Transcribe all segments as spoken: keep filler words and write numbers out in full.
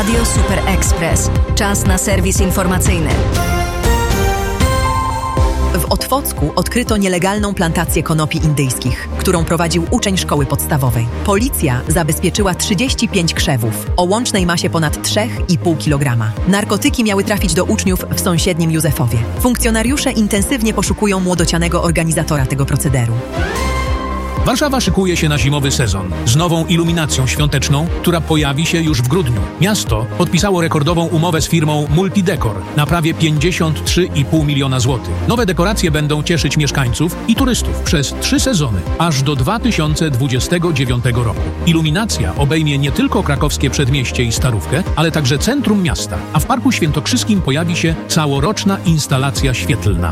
Radio Super Express. Czas na serwis informacyjny. W Otwocku odkryto nielegalną plantację konopi indyjskich, którą prowadził uczeń szkoły podstawowej. Policja zabezpieczyła trzydzieści pięć krzewów o łącznej masie ponad trzy i pół kilograma. Narkotyki miały trafić do uczniów w sąsiednim Józefowie. Funkcjonariusze intensywnie poszukują młodocianego organizatora tego procederu. Warszawa szykuje się na zimowy sezon z nową iluminacją świąteczną, która pojawi się już w grudniu. Miasto podpisało rekordową umowę z firmą Multidekor na prawie pięćdziesiąt trzy i pół miliona złotych. Nowe dekoracje będą cieszyć mieszkańców i turystów przez trzy sezony, aż do dwa tysiące dwudziestego dziewiątego roku. Iluminacja obejmie nie tylko krakowskie przedmieście i Starówkę, ale także centrum miasta, a w Parku Świętokrzyskim pojawi się całoroczna instalacja świetlna.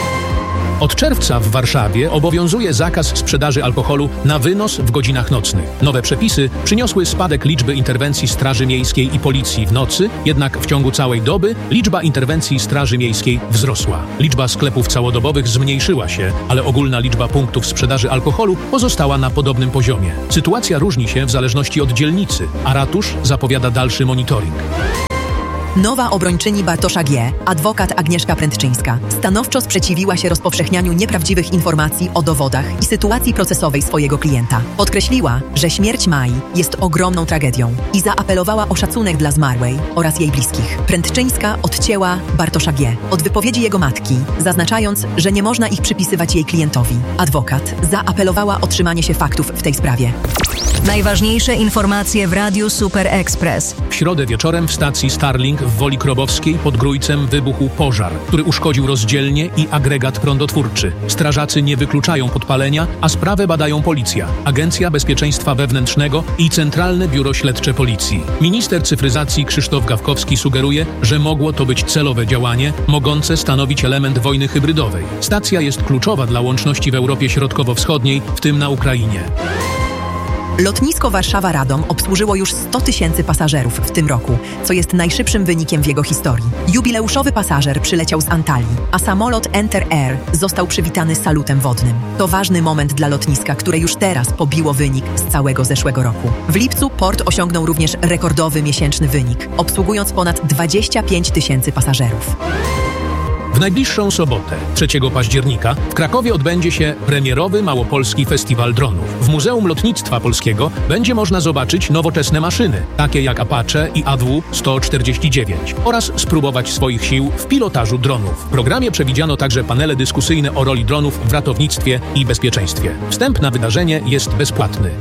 Od czerwca w Warszawie obowiązuje zakaz sprzedaży alkoholu na wynos w godzinach nocnych. Nowe przepisy przyniosły spadek liczby interwencji Straży Miejskiej i Policji w nocy, jednak w ciągu całej doby liczba interwencji Straży Miejskiej wzrosła. Liczba sklepów całodobowych zmniejszyła się, ale ogólna liczba punktów sprzedaży alkoholu pozostała na podobnym poziomie. Sytuacja różni się w zależności od dzielnicy, a ratusz zapowiada dalszy monitoring. Nowa obrończyni Bartosza G., adwokat Agnieszka Prędczyńska, stanowczo sprzeciwiła się rozpowszechnianiu nieprawdziwych informacji o dowodach i sytuacji procesowej swojego klienta. Podkreśliła, że śmierć Mai jest ogromną tragedią i zaapelowała o szacunek dla zmarłej oraz jej bliskich. Prędczyńska odcięła Bartosza G. od wypowiedzi jego matki, zaznaczając, że nie można ich przypisywać jej klientowi. Adwokat zaapelowała o trzymanie się faktów w tej sprawie. Najważniejsze informacje w Radiu Super Express. W środę wieczorem w stacji Starlink w Woli Krobowskiej pod Grójcem wybuchł pożar, który uszkodził rozdzielnię i agregat prądotwórczy. Strażacy nie wykluczają podpalenia, a sprawę badają policja, Agencja Bezpieczeństwa Wewnętrznego i Centralne Biuro Śledcze Policji. Minister cyfryzacji Krzysztof Gawkowski sugeruje, że mogło to być celowe działanie, mogące stanowić element wojny hybrydowej. Stacja jest kluczowa dla łączności w Europie Środkowo-Wschodniej, w tym na Ukrainie. Lotnisko Warszawa-Radom obsłużyło już sto tysięcy pasażerów w tym roku, co jest najszybszym wynikiem w jego historii. Jubileuszowy pasażer przyleciał z Antalii, a samolot Enter Air został przywitany salutem wodnym. To ważny moment dla lotniska, które już teraz pobiło wynik z całego zeszłego roku. W lipcu port osiągnął również rekordowy miesięczny wynik, obsługując ponad dwadzieścia pięć tysięcy pasażerów. W najbliższą sobotę, trzeciego października, w Krakowie odbędzie się premierowy Małopolski Festiwal Dronów. W Muzeum Lotnictwa Polskiego będzie można zobaczyć nowoczesne maszyny, takie jak Apache i A W sto czterdzieści dziewięć, oraz spróbować swoich sił w pilotażu dronów. W programie przewidziano także panele dyskusyjne o roli dronów w ratownictwie i bezpieczeństwie. Wstęp na wydarzenie jest bezpłatny.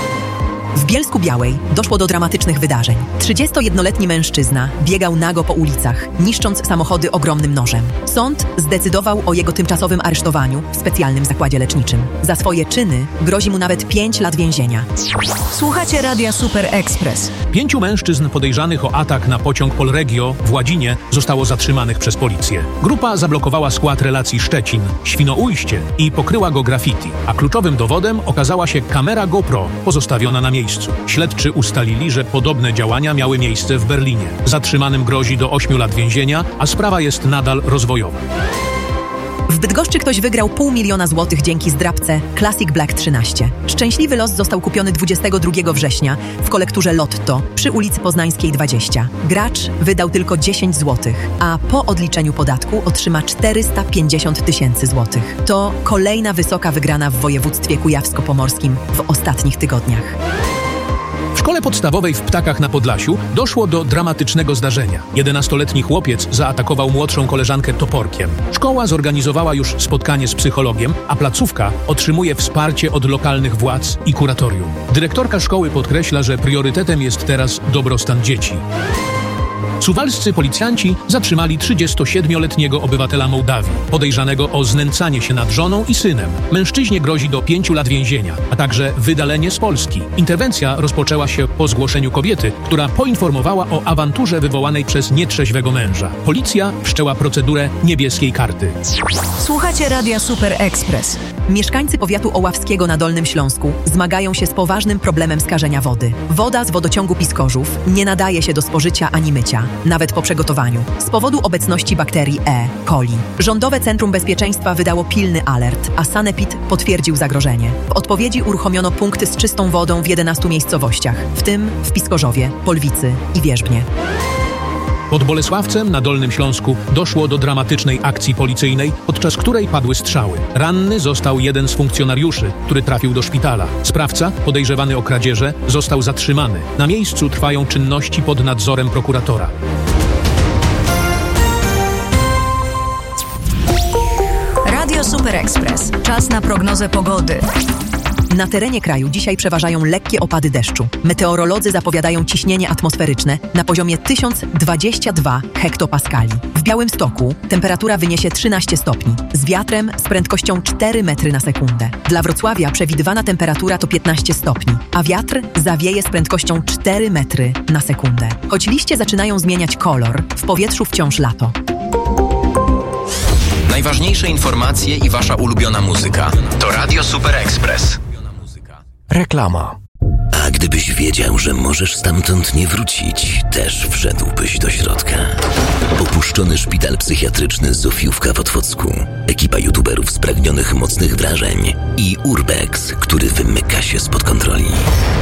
W Bielsku-Białej doszło do dramatycznych wydarzeń. trzydziestojednoletni mężczyzna biegał nago po ulicach, niszcząc samochody ogromnym nożem. Sąd zdecydował o jego tymczasowym aresztowaniu w specjalnym zakładzie leczniczym. Za swoje czyny grozi mu nawet pięć lat więzienia. Słuchacie Radia Super Express. Pięciu mężczyzn podejrzanych o atak na pociąg Polregio w Ładzinie zostało zatrzymanych przez policję. Grupa zablokowała skład relacji Szczecin-Świnoujście i pokryła go graffiti, a kluczowym dowodem okazała się kamera GoPro pozostawiona na miejscu. Śledczy ustalili, że podobne działania miały miejsce w Berlinie. Zatrzymanym grozi do ośmiu lat więzienia, a sprawa jest nadal rozwojowa. W Bydgoszczy ktoś wygrał pół miliona złotych dzięki zdrabce Classic Black trzynaście. Szczęśliwy los został kupiony dwudziestego drugiego września w kolekturze Lotto przy ulicy Poznańskiej dwadzieścia. Gracz wydał tylko dziesięć złotych, a po odliczeniu podatku otrzyma czterysta pięćdziesiąt tysięcy złotych. To kolejna wysoka wygrana w województwie kujawsko-pomorskim w ostatnich tygodniach. W szkole podstawowej w Ptakach na Podlasiu doszło do dramatycznego zdarzenia. jedenastoletni chłopiec zaatakował młodszą koleżankę toporkiem. Szkoła zorganizowała już spotkanie z psychologiem, a placówka otrzymuje wsparcie od lokalnych władz i kuratorium. Dyrektorka szkoły podkreśla, że priorytetem jest teraz dobrostan dzieci. Suwalscy policjanci zatrzymali trzydziestosiedmioletniego obywatela Mołdawii, podejrzanego o znęcanie się nad żoną i synem. Mężczyźnie grozi do pięciu lat więzienia, a także wydalenie z Polski. Interwencja rozpoczęła się po zgłoszeniu kobiety, która poinformowała o awanturze wywołanej przez nietrzeźwego męża. Policja wszczęła procedurę niebieskiej karty. Słuchacie Radia Super Express. Mieszkańcy powiatu oławskiego na Dolnym Śląsku zmagają się z poważnym problemem skażenia wody. Woda z wodociągu Piskorzów nie nadaje się do spożycia ani mycia. nawet po przygotowaniu, z powodu obecności bakterii E. coli. Rządowe Centrum Bezpieczeństwa wydało pilny alert, a Sanepid potwierdził zagrożenie. W odpowiedzi uruchomiono punkty z czystą wodą w jedenastu miejscowościach, w tym w Piskorzowie, Polwicy i Wierzbnie. Pod Bolesławcem na Dolnym Śląsku doszło do dramatycznej akcji policyjnej, podczas której padły strzały. Ranny został jeden z funkcjonariuszy, który trafił do szpitala. Sprawca, podejrzewany o kradzieże, został zatrzymany. Na miejscu trwają czynności pod nadzorem prokuratora. Radio Super Express. Czas na prognozę pogody. Na terenie kraju dzisiaj przeważają lekkie opady deszczu. Meteorolodzy zapowiadają ciśnienie atmosferyczne na poziomie tysiąc dwadzieścia dwa hektopaskali. W Białymstoku temperatura wyniesie trzynaście stopni, z wiatrem z prędkością cztery metry na sekundę. Dla Wrocławia przewidywana temperatura to piętnaście stopni, a wiatr zawieje z prędkością cztery metry na sekundę. Choć liście zaczynają zmieniać kolor, w powietrzu wciąż lato. Najważniejsze informacje i wasza ulubiona muzyka. To Radio Super Express. Reklama. A gdybyś wiedział, że możesz stamtąd nie wrócić, też wszedłbyś do środka. Opuszczony szpital psychiatryczny Zofiówka w Otwocku. Ekipa youtuberów spragnionych mocnych wrażeń i Urbex, który wymyka się spod kontroli.